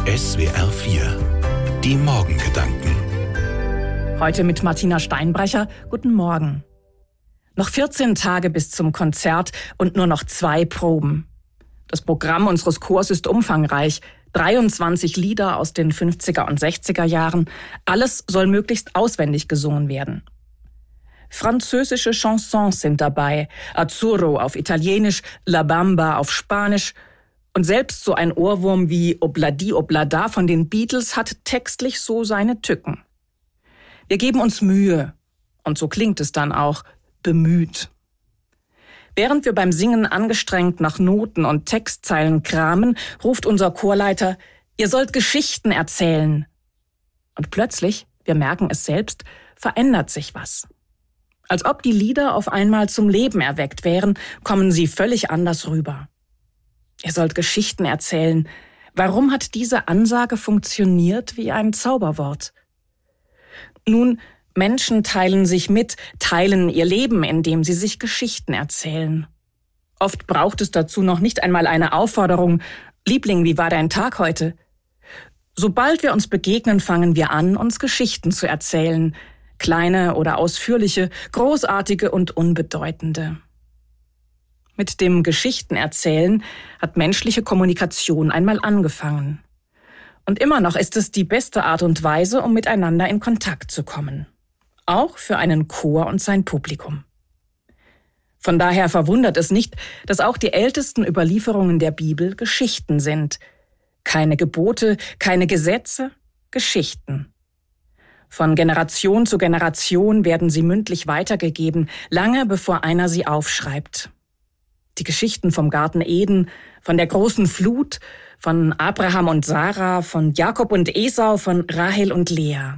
SWR 4, die Morgengedanken. Heute mit Martina Steinbrecher. Guten Morgen. Noch 14 Tage bis zum Konzert und nur noch 2 Proben. Das Programm unseres Chors ist umfangreich. 23 Lieder aus den 50er und 60er Jahren. Alles soll möglichst auswendig gesungen werden. Französische Chansons sind dabei. Azzurro auf Italienisch, La Bamba auf Spanisch. Und selbst so ein Ohrwurm wie Obladi Oblada von den Beatles hat textlich so seine Tücken. Wir geben uns Mühe. Und so klingt es dann auch, bemüht. Während wir beim Singen angestrengt nach Noten und Textzeilen kramen, ruft unser Chorleiter, ihr sollt Geschichten erzählen. Und plötzlich, wir merken es selbst, verändert sich was. Als ob die Lieder auf einmal zum Leben erweckt wären, kommen sie völlig anders rüber. Ihr sollt Geschichten erzählen. Warum hat diese Ansage funktioniert wie ein Zauberwort? Nun, Menschen teilen sich mit, teilen ihr Leben, indem sie sich Geschichten erzählen. Oft braucht es dazu noch nicht einmal eine Aufforderung, Liebling, wie war dein Tag heute? Sobald wir uns begegnen, fangen wir an, uns Geschichten zu erzählen. Kleine oder ausführliche, großartige und unbedeutende. Mit dem Geschichtenerzählen hat menschliche Kommunikation einmal angefangen. Und immer noch ist es die beste Art und Weise, um miteinander in Kontakt zu kommen. Auch für einen Chor und sein Publikum. Von daher verwundert es nicht, dass auch die ältesten Überlieferungen der Bibel Geschichten sind. Keine Gebote, keine Gesetze, Geschichten. Von Generation zu Generation werden sie mündlich weitergegeben, lange bevor einer sie aufschreibt. Die Geschichten vom Garten Eden, von der großen Flut, von Abraham und Sarah, von Jakob und Esau, von Rahel und Lea.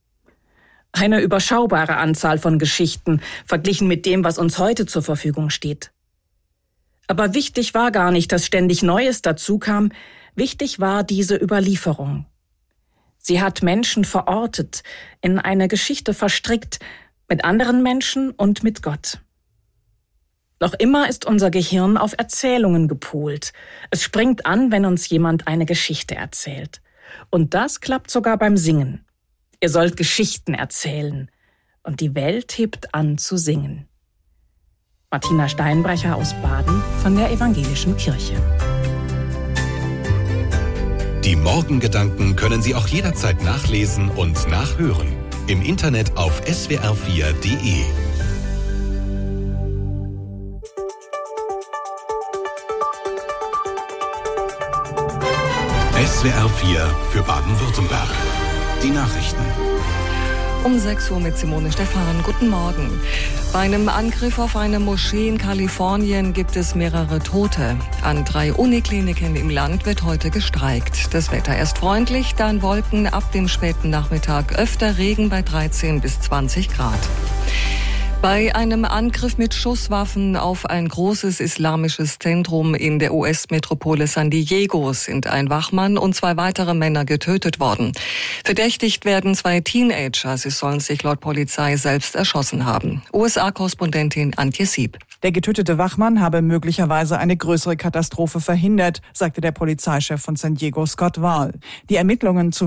Eine überschaubare Anzahl von Geschichten, verglichen mit dem, was uns heute zur Verfügung steht. Aber wichtig war gar nicht, dass ständig Neues dazukam. Wichtig war diese Überlieferung. Sie hat Menschen verortet, in eine Geschichte verstrickt, mit anderen Menschen und mit Gott. Noch immer ist unser Gehirn auf Erzählungen gepolt. Es springt an, wenn uns jemand eine Geschichte erzählt. Und das klappt sogar beim Singen. Ihr sollt Geschichten erzählen. Und die Welt hebt an zu singen. Martina Steinbrecher aus Baden von der Evangelischen Kirche. Die Morgengedanken können Sie auch jederzeit nachlesen und nachhören. Im Internet auf swr4.de. SWR 4 für Baden-Württemberg. Die Nachrichten. Um 6 Uhr mit Simone Stephan. Guten Morgen. Bei einem Angriff auf eine Moschee in Kalifornien gibt es mehrere Tote. An 3 Unikliniken im Land wird heute gestreikt. Das Wetter erst freundlich, dann Wolken, ab dem späten Nachmittag öfter Regen bei 13 bis 20 Grad. Bei einem Angriff mit Schusswaffen auf ein großes islamisches Zentrum in der US-Metropole San Diego sind ein Wachmann und 2 weitere Männer getötet worden. Verdächtigt werden 2 Teenager. Sie sollen sich laut Polizei selbst erschossen haben. USA-Korrespondentin Antje Sieb. Der getötete Wachmann habe möglicherweise eine größere Katastrophe verhindert, sagte der Polizeichef von San Diego, Scott Wahl. Die Ermittlungen zu